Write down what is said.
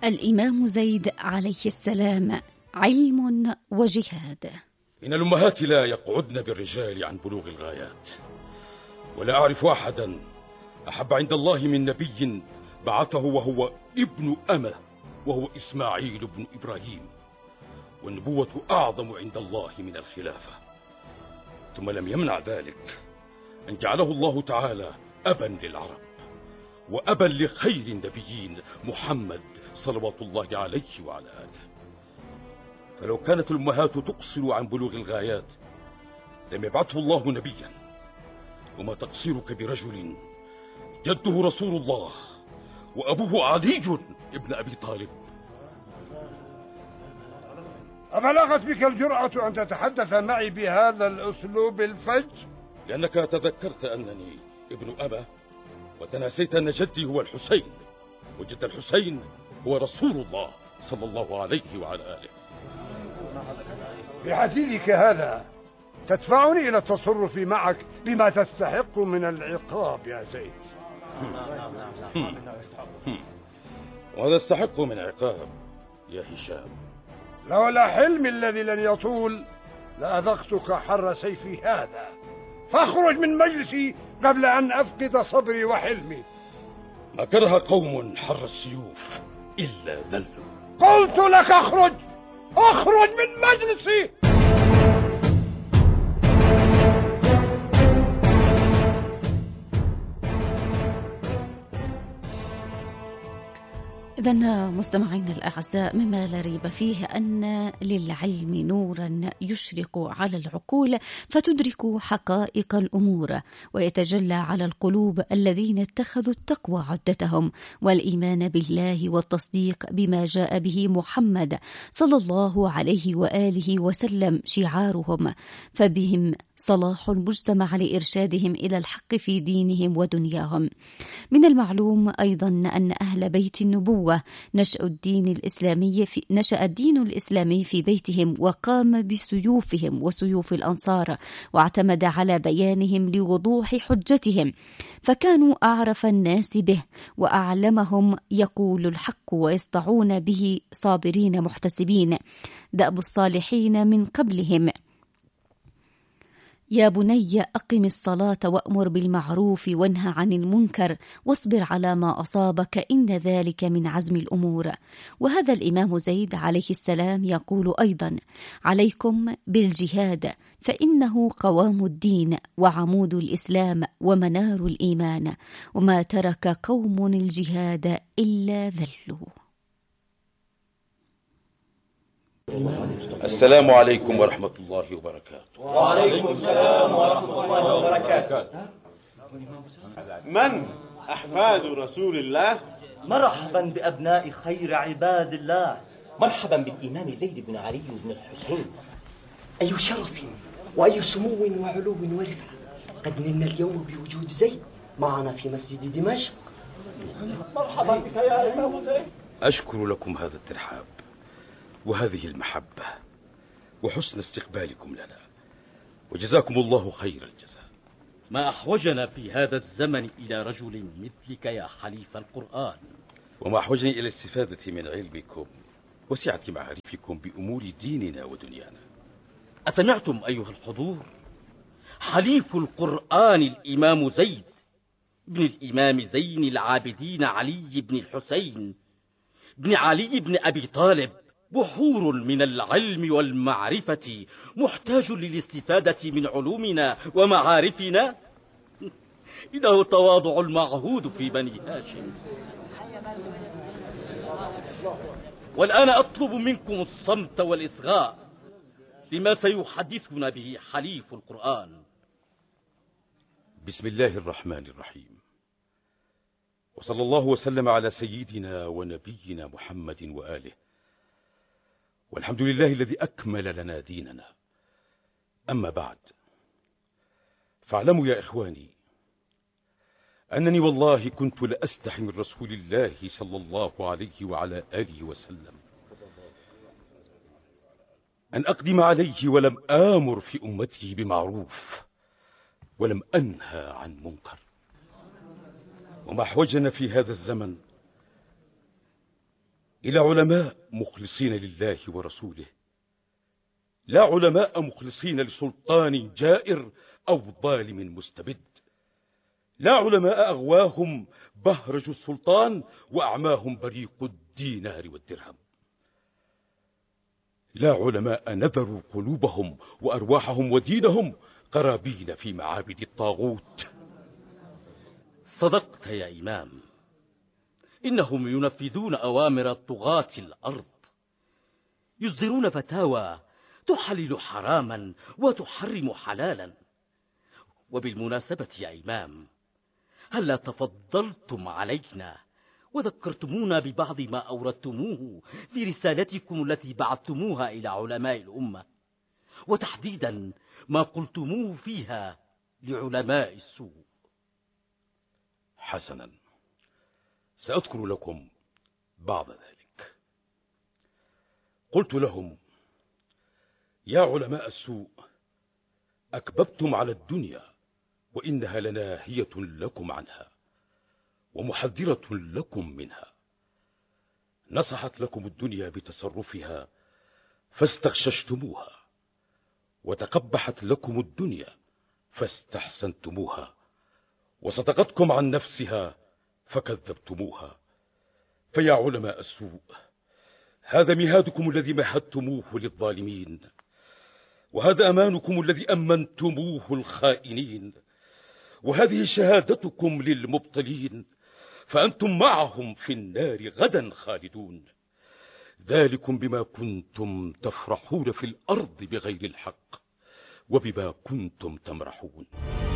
الإمام زيد عليه السلام، علم وجهاد. إن الأمهات لا يقعدن بالرجال عن بلوغ الغايات، ولا أعرف أحدا أحب عند الله من نبي بعثه وهو ابن أمه، وهو إسماعيل بن إبراهيم، والنبوة أعظم عند الله من الخلافة. ثم لم يمنع ذلك أن جعله الله تعالى أبا للعرب، وأبا لخير النبيين محمد صلوات الله عليه وعلى آله. فلو كانت الأمهات تقصر عن بلوغ الغايات لم يبعثه الله نبيا. وما تقصيرك برجل جده رسول الله وأبوه علي ابن أبي طالب؟ أبلغت بك الجرأة أن تتحدث معي بهذا الأسلوب الفج؟ لأنك تذكرت أنني ابن أبا، وتناسيت أن جدي هو الحسين، وجد الحسين هو رسول الله صلى الله عليه وعلى آله. بحديثك هذا تدفعني إلى التصرف معك بما تستحق من العقاب يا زيد. وهذا استحق من عقاب يا هشام؟ لولا حلمي الذي لن يطول لأذقتك حر سيفي هذا، فاخرج من مجلسي قبل أن أفقد صبري وحلمي. ما كره قوم حر السيوف إلا ذلوا. قلت لك اخرج من مجلسي. إذن مستمعينا الأعزاء، مما لا ريب فيه أن للعلم نورا يشرق على العقول فتدرك حقائق الأمور، ويتجلى على القلوب الذين اتخذوا التقوى عدتهم والإيمان بالله والتصديق بما جاء به محمد صلى الله عليه وآله وسلم شعارهم، فبهم صلاح المجتمع لإرشادهم إلى الحق في دينهم ودنياهم. من المعلوم أيضا أن أهل بيت النبوة نشأ الدين الإسلامي في بيتهم، وقام بسيوفهم وسيوف الأنصار، واعتمد على بيانهم لوضوح حجتهم، فكانوا أعرف الناس به وأعلمهم يقول الحق ويسطعون به صابرين محتسبين، دأب الصالحين من قبلهم. يا بني أقم الصلاة وأمر بالمعروف وانهى عن المنكر واصبر على ما أصابك إن ذلك من عزم الأمور. وهذا الإمام زيد عليه السلام يقول أيضا: عليكم بالجهاد فإنه قوام الدين وعمود الإسلام ومنار الإيمان، وما ترك قوم الجهاد إلا ذلوا. السلام عليكم ورحمة الله وبركاته. وعليكم السلام ورحمة الله وبركاته. من أحفاد رسول الله؟ مرحبا بأبناء خير عباد الله. مرحبا بالإمام زيد بن علي بن الحسين. أي شرف وأي سمو وعلو ورفعة قد نلنا اليوم بوجود زيد معنا في مسجد دمشق. مرحبا بك يا إمام زيد. أشكر لكم هذا الترحاب وهذه المحبة وحسن استقبالكم لنا، وجزاكم الله خير الجزاء. ما أحوجنا في هذا الزمن إلى رجل مثلك يا حليف القرآن. وما أحوجني إلى الاستفادة من علمكم وسعة معارفكم بأمور ديننا ودنيانا. أسمعتم أيها الحضور؟ حليف القرآن الإمام زيد بن الإمام زين العابدين علي بن الحسين بن علي بن أبي طالب، بحور من العلم والمعرفة، محتاج للاستفادة من علومنا ومعارفنا. إنه تواضع المعهود في بني هاشم. والآن أطلب منكم الصمت والإصغاء لما سيحدثنا به حليف القرآن. بسم الله الرحمن الرحيم، وصلى الله وسلم على سيدنا ونبينا محمد وآله، والحمد لله الذي أكمل لنا ديننا. أما بعد، فاعلموا يا إخواني أنني والله كنت لأستحي من رسول الله صلى الله عليه وعلى آله وسلم أن أقدم عليه ولم آمر في أمته بمعروف ولم أنهى عن منكر. وما أحوجنا في هذا الزمن إلى علماء مخلصين لله ورسوله، لا علماء مخلصين لسلطان جائر أو ظالم مستبد، لا علماء أغواهم بهرج السلطان وأعماهم بريق الدينار والدرهم، لا علماء نذروا قلوبهم وأرواحهم ودينهم قرابين في معابد الطاغوت. صدقت يا إمام، إنهم ينفذون أوامر طغاة الأرض، يصدرون فتاوى تحلل حراما وتحرم حلالا. وبالمناسبة يا إمام، هلا تفضلتم علينا وذكرتمونا ببعض ما أوردتموه في رسالتكم التي بعثتموها إلى علماء الأمة، وتحديدا ما قلتموه فيها لعلماء السوء. حسنا، سأذكر لكم بعض ذلك. قلت لهم: يا علماء السوء، أكببتم على الدنيا وإنها لناهية لكم عنها ومحذرة لكم منها. نصحت لكم الدنيا بتصرفها فاستغششتموها، وتقبحت لكم الدنيا فاستحسنتموها، وصدقتكم عن نفسها فكذبتموها. فيا علماء السوء، هذا مهادكم الذي مهدتموه للظالمين، وهذا أمانكم الذي أمنتموه الخائنين، وهذه شهادتكم للمبطلين، فأنتم معهم في النار غدا خالدون. ذلكم بما كنتم تفرحون في الأرض بغير الحق وبما كنتم تمرحون.